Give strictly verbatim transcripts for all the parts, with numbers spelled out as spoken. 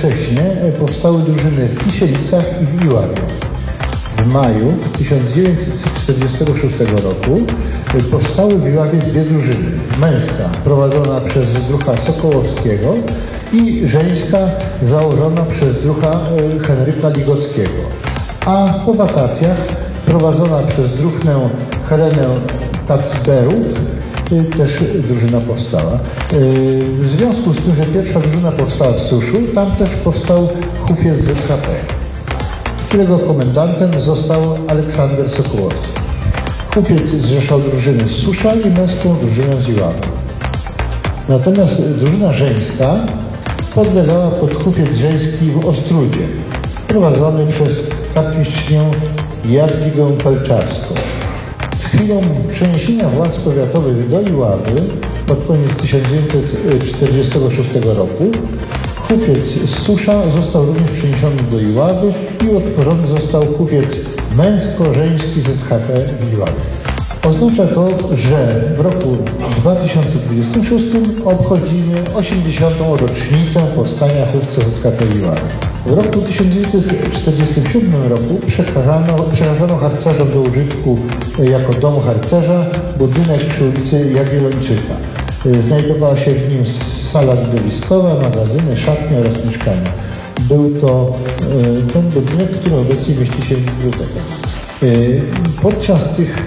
Jednocześnie powstały drużyny w Kisielicach i w Iławie. W maju tysiąc dziewięćset czterdziestego szóstego roku powstały w Iławie dwie drużyny. Męska prowadzona przez druha Sokołowskiego i żeńska założona przez druha Henryka Ligockiego. A po wakacjach prowadzona przez druhnę Helenę Kacberuk też drużyna powstała. W związku z tym, że pierwsza drużyna powstała w Suszu, tam też powstał hufiec Z H P, którego komendantem został Aleksander Sokołowski. Hufiec zrzeszał drużyny z Susza i męską drużynę z Iławy. Natomiast drużyna żeńska podlegała pod hufiec żeński w Ostrudzie, prowadzony przez kapmistrzynię Jadwigę Pelczarską. Z chwilą przeniesienia władz powiatowych do Iławy pod koniec tysiąc dziewięćset czterdziestego szóstego roku hufiec z Susza został również przeniesiony do Iławy i utworzony został hufiec męsko-żeński Z H P w Iławie. Oznacza to, że w roku dwa tysiące dwudziestym szóstym obchodzimy osiemdziesiątą rocznicę powstania hufca Z H P w Iławie. W roku tysiąc dziewięćset czterdziestym siódmym roku przekazano, przekazano harcerzom do użytku jako dom harcerza budynek przy ulicy Jagiellończyka. Znajdowała się w nim sala widowiskowa, magazyny, szatnie oraz mieszkania. Był to ten budynek, w którym obecnie mieści się biblioteka. Podczas tych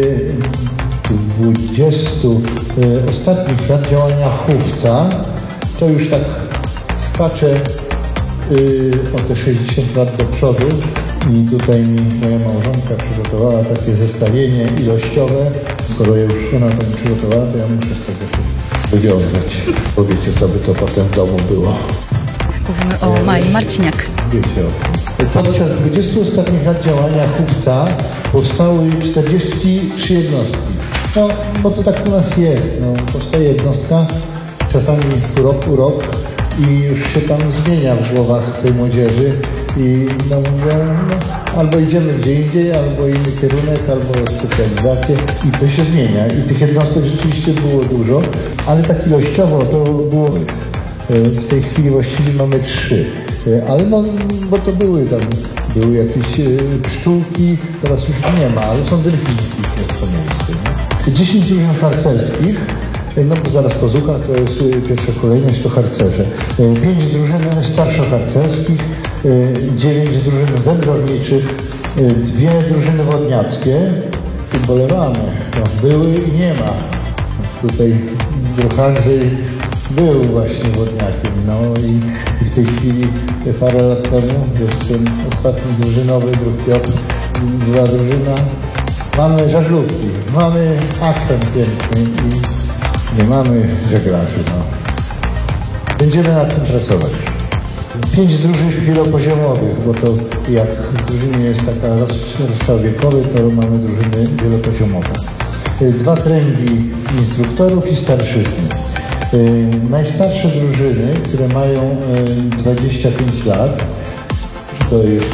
dwudziestu ostatnich lat działania hufca, to już tak skacze o te sześćdziesiąt lat do przodu i tutaj mi moja małżonka przygotowała takie zestawienie ilościowe. Skoro już ona to mi przygotowała, to ja muszę z tego się wywiązać. Bo wiecie, co by to potem w domu było. Mówimy o Mai Marciniak. Wiecie o tym. Podczas dwudziestu ostatnich lat działania hufca powstały czterdzieści trzy jednostki. No, bo to tak u nas jest. No, powstaje jednostka, czasami rok u rok i już się tam zmienia w głowach tej młodzieży i no mówią, no, albo idziemy gdzie indziej, albo inny kierunek, albo specjalizację i to się zmienia. I tych jednostek rzeczywiście było dużo, ale tak ilościowo to było, w tej chwili właściwie mamy trzy, ale no, bo to były tam, były jakieś pszczółki, teraz już nie ma, ale są delfiniki w tym miejscu. dziesięć drużyn harcerskich, no bo zaraz po zukach to jest pierwsza kolejność, to harcerze. Pięć drużyn starszoharcerskich, dziewięć drużyn wędrowniczych, dwie drużyny wodniackie. Ubolewamy, no, były i nie ma. Tutaj druh Andrzej był właśnie wodniakiem, no i, i w tej chwili parę lat temu, jest ten ostatni drużynowy druh Piotr, była drużyna. Mamy żaglówki, mamy akwen piękny i nie mamy żeglarzy, no. Będziemy nad tym pracować. Pięć drużyn wielopoziomowych, bo to jak w drużynie jest taka rozstrzał wiekowy, to mamy drużyny wielopoziomowe. Dwa kręgi instruktorów i starszyzny. Najstarsze drużyny, które mają dwadzieścia pięć lat, to jest